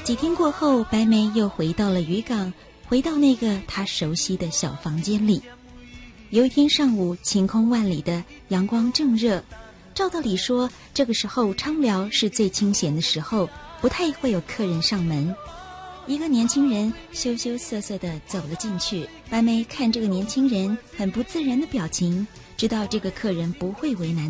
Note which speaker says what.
Speaker 1: 几天过后，白梅又回到了渔港，回到那个她熟悉的小房间里。有一天上午，晴空万里的，阳光正热。照道理说，这个时候昌寮是最清闲的时候，不太会有客人上门。一个年轻人羞羞涩涩地走了进去，白梅看这个年轻人很不自然的表情，知道这个客人不会为难